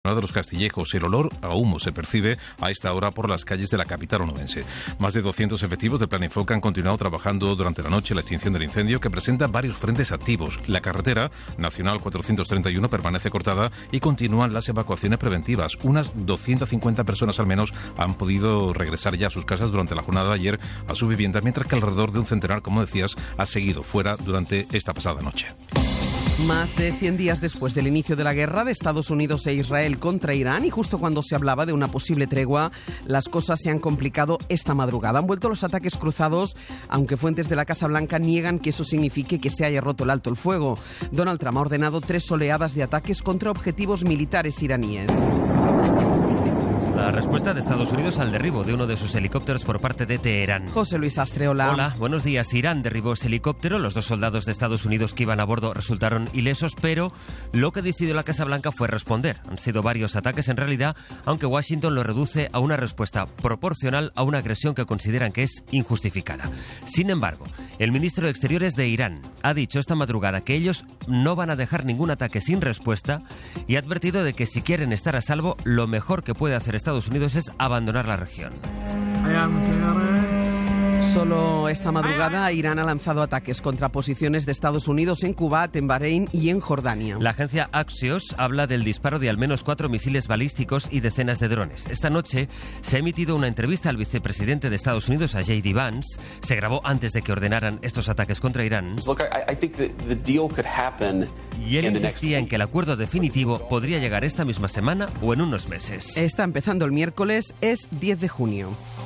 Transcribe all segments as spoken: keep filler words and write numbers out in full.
de los Castillejos. El olor a humo se percibe a esta hora por las calles de la capital onubense. Más de doscientos efectivos del Plan Enfoca han continuado trabajando durante la noche en la extinción del incendio, que presenta varios frentes activos. La carretera nacional cuatrocientos treinta y uno permanece cortada y continúan las evacuaciones preventivas. Unas doscientas cincuenta personas al menos han podido regresar ya a sus casas durante la jornada de ayer a su vivienda, mientras que alrededor de un centenar, como decías, ha seguido fuera durante esta pasada noche. Más de cien días después del inicio de la guerra de Estados Unidos e Israel contra Irán, y justo cuando se hablaba de una posible tregua, las cosas se han complicado esta madrugada. Han vuelto los ataques cruzados, aunque fuentes de la Casa Blanca niegan que eso signifique que se haya roto el alto el fuego. Donald Trump ha ordenado tres oleadas de ataques contra objetivos militares iraníes. La respuesta de Estados Unidos al derribo de uno de sus helicópteros por parte de Teherán. José Luis Astre, hola. Hola, buenos días. Irán derribó ese helicóptero. Los dos soldados de Estados Unidos que iban a bordo resultaron ilesos, pero lo que decidió la Casa Blanca fue responder. Han sido varios ataques en realidad, aunque Washington lo reduce a una respuesta proporcional a una agresión que consideran que es injustificada. Sin embargo, el ministro de Exteriores de Irán ha dicho esta madrugada que ellos no van a dejar ningún ataque sin respuesta y ha advertido de que si quieren estar a salvo, lo mejor que puede hacer Estados Unidos es abandonar la región. Solo esta madrugada Irán ha lanzado ataques contra posiciones de Estados Unidos en Kuwait, en Bahrein y en Jordania. La agencia Axios habla del disparo de al menos cuatro misiles balísticos y decenas de drones. Esta noche se ha emitido una entrevista al vicepresidente de Estados Unidos, a J D Vance. Se grabó antes de que ordenaran estos ataques contra Irán. Y él insistía en que el acuerdo definitivo podría llegar esta misma semana o en unos meses. Está empezando el miércoles, es diez de junio.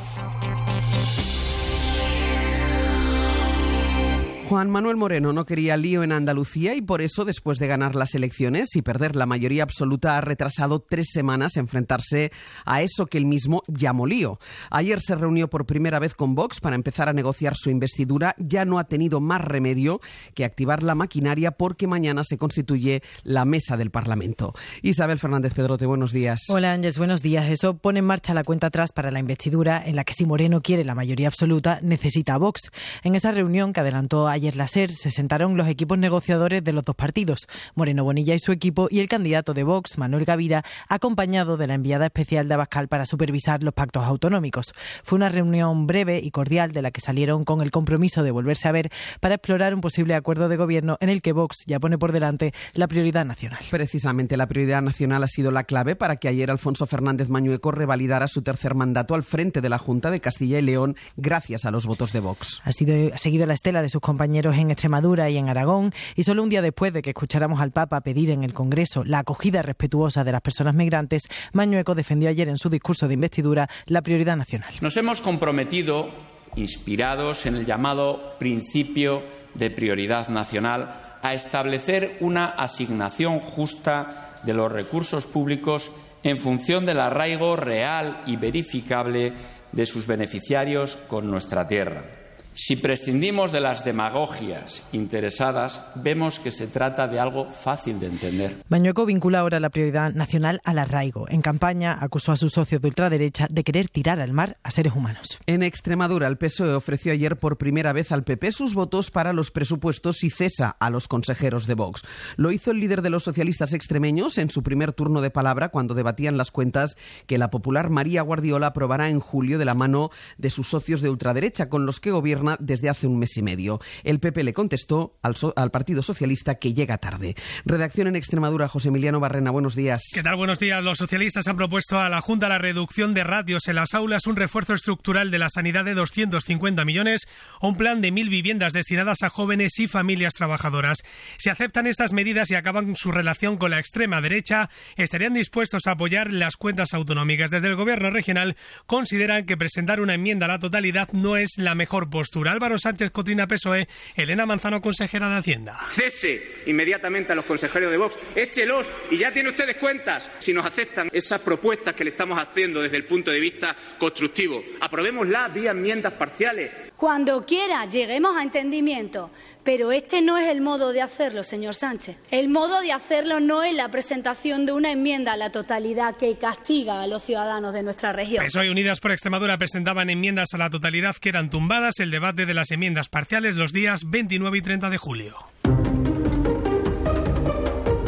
Juan Manuel Moreno no quería lío en Andalucía y por eso, después de ganar las elecciones y perder la mayoría absoluta, ha retrasado tres semanas enfrentarse a eso que él mismo llamó lío. Ayer se reunió por primera vez con Vox para empezar a negociar su investidura. Ya no ha tenido más remedio que activar la maquinaria porque mañana se constituye la mesa del Parlamento. Isabel Fernández Pedrote, buenos días. Hola Ángeles, buenos días. Eso pone en marcha la cuenta atrás para la investidura en la que, si Moreno quiere la mayoría absoluta, necesita a Vox. En esa reunión que adelantó ayer la SER, se sentaron los equipos negociadores de los dos partidos, Moreno Bonilla y su equipo, y el candidato de Vox, Manuel Gavira, acompañado de la enviada especial de Abascal para supervisar los pactos autonómicos. Fue una reunión breve y cordial de la que salieron con el compromiso de volverse a ver para explorar un posible acuerdo de gobierno en el que Vox ya pone por delante la prioridad nacional. Precisamente la prioridad nacional ha sido la clave para que ayer Alfonso Fernández Mañueco revalidara su tercer mandato al frente de la Junta de Castilla y León gracias a los votos de Vox. Ha, sido, ha seguido la estela de sus compañeros en Extremadura y en Aragón, y solo un día después de que escucháramos al Papa pedir en el Congreso la acogida respetuosa de las personas migrantes, Mañueco defendió ayer en su discurso de investidura la prioridad nacional. Nos hemos comprometido, inspirados en el llamado principio de prioridad nacional, a establecer una asignación justa de los recursos públicos en función del arraigo real y verificable de sus beneficiarios con nuestra tierra. Si prescindimos de las demagogias interesadas, vemos que se trata de algo fácil de entender. Mañueco vincula ahora la prioridad nacional al arraigo. En campaña acusó a sus socios de ultraderecha de querer tirar al mar a seres humanos. En Extremadura, el P S O E ofreció ayer por primera vez al P P sus votos para los presupuestos y cesa a los consejeros de Vox. Lo hizo el líder de los socialistas extremeños en su primer turno de palabra cuando debatían las cuentas que la popular María Guardiola aprobará en julio de la mano de sus socios de ultraderecha, con los que gobierna desde hace un mes y medio. El P P le contestó al, so- al Partido Socialista que llega tarde. Redacción en Extremadura, José Emiliano Barrena, buenos días. ¿Qué tal? Buenos días. Los socialistas han propuesto a la Junta la reducción de ratios en las aulas, un refuerzo estructural de la sanidad de doscientos cincuenta millones o un plan de mil viviendas destinadas a jóvenes y familias trabajadoras. Si aceptan estas medidas y acaban su relación con la extrema derecha, estarían dispuestos a apoyar las cuentas autonómicas. Desde el Gobierno regional consideran que presentar una enmienda a la totalidad no es la mejor postura. Álvaro Sánchez Cotrina, P S O E, Elena Manzano, consejera de Hacienda. Cese inmediatamente a los consejeros de Vox, échelos y ya tienen ustedes cuentas. Si nos aceptan esas propuestas que le estamos haciendo desde el punto de vista constructivo, aprobémoslas vía enmiendas parciales. Cuando quiera lleguemos a entendimiento, pero este no es el modo de hacerlo, señor Sánchez. El modo de hacerlo no es la presentación de una enmienda a la totalidad que castiga a los ciudadanos de nuestra región. P S O E y Unidas por Extremadura presentaban enmiendas a la totalidad que eran tumbadas. El debate de las enmiendas parciales los días veintinueve y treinta de julio.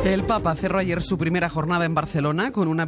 El Papa cerró ayer su primera jornada en Barcelona con una